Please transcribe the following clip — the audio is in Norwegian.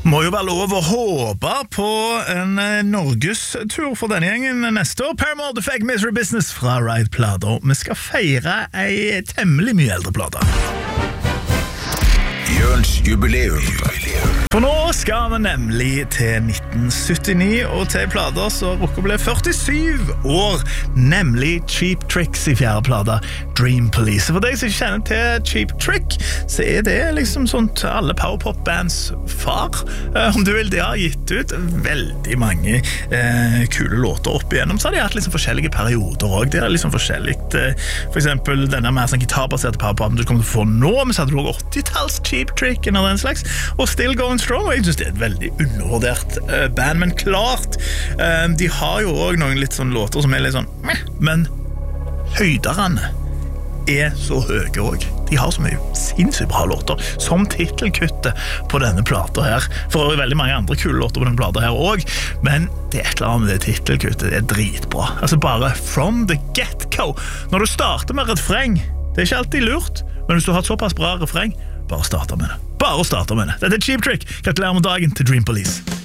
Må jo være lov å håpe på en Norgestur for denne gjengen neste år. Paramount Effect Misery Business fra Ride Plater. Vi skal feire ei temmelig mye eldre plate. Jørns jubileum. For nå skal vi nemlig til 1979 og til plater som rukker ble 47 år, nemlig Cheap Tricks i fjerde plate, Dream Police. For deg som ikke kjenner til Cheap Trick, så det liksom sånt alle powerpop-bands far. Om du vil, de har gitt ut veldig mange kule låter opp igjennom, så har de hatt liksom forskjellige perioder også. De har liksom forskjelligt, for eksempel denne mer sånn gitarbaserte powerpop du kommer til å få nå, men så hadde du også 80-talls Cheap Trick eller den slags, og Still Going Strong, og jeg synes det et veldig undervurdert band, men klart, de har jo også noen litt sånn låter som litt sånn, men høyderne så høye også. De har så mye sinnssykt bra låter, som titelkuttet på denne plata her. For det veldig mange andre kule låter på denne plata her også, men det et eller annet med det titelkuttet, det dritbra. Altså bare from the get-go. Når du starter med refreng, det ikke alltid lurt, men hvis du har et såpass bra refreng, bare starte med det. Dette Cheap Trick. Gratulerer med dagen til Dream Police.